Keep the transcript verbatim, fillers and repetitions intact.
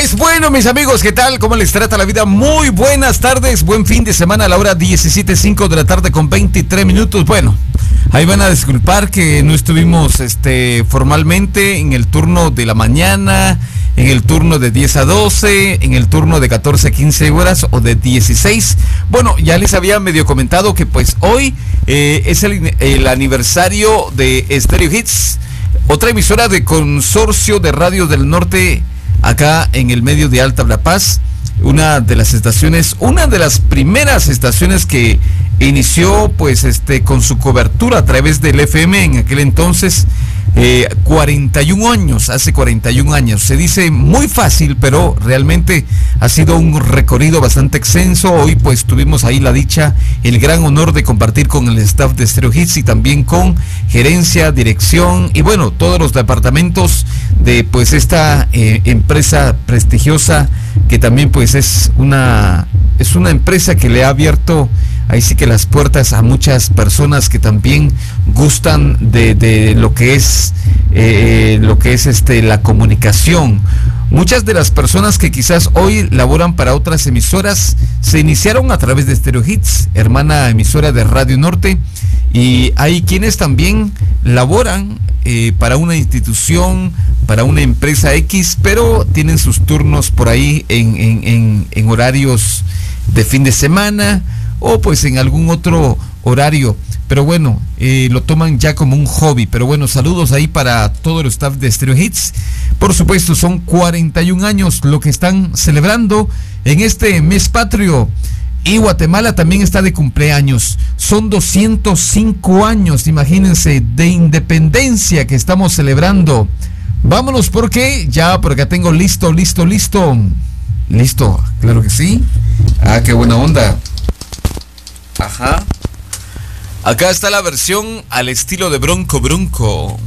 Pues bueno, mis amigos, ¿qué tal? ¿Cómo les trata la vida? Muy buenas tardes, buen fin de semana a la hora diecisiete cinco de la tarde con veintitrés minutos. Bueno, ahí van a disculpar que no estuvimos este, formalmente en el turno de la mañana, en el turno de diez a doce, en el turno de catorce a quince horas o de dieciséis. Bueno, ya les había medio comentado que pues hoy eh, es el, el aniversario de Stereo Hits, otra emisora de Consorcio de Radio del Norte, acá en el medio de Alta La Paz, una de las estaciones, una de las primeras estaciones que inició pues este con su cobertura a través del F M en aquel entonces, eh, cuarenta y un años, hace cuarenta y un años. Se dice muy fácil, pero realmente ha sido un recorrido bastante extenso. Hoy pues tuvimos ahí la dicha, el gran honor de compartir con el staff de Stereo Hits y también con gerencia, dirección y bueno, todos los departamentos de pues esta eh, empresa prestigiosa que también pues es una es una empresa que le ha abierto ahí sí que las puertas a muchas personas que también gustan de, de lo que es eh, lo que es este la comunicación. Muchas de las personas que quizás hoy laboran para otras emisoras se iniciaron a través de Stereo Hits, hermana emisora de Radio Norte, y hay quienes también laboran eh, para una institución, para una empresa X, pero tienen sus turnos por ahí en, en, en, en horarios de fin de semana o pues en algún otro horario, pero bueno, eh, lo toman ya como un hobby. Pero bueno, saludos ahí para todo el staff de Stereo Hits. Por supuesto, son cuarenta y un años lo que están celebrando en este mes patrio. Y Guatemala también está de cumpleaños. Son doscientos cinco años, imagínense, de independencia que estamos celebrando. Vámonos porque ya por acá tengo listo, listo, listo. Listo, claro que sí. Ah, qué buena onda. Ajá. Acá está la versión al estilo de Bronco Bronco.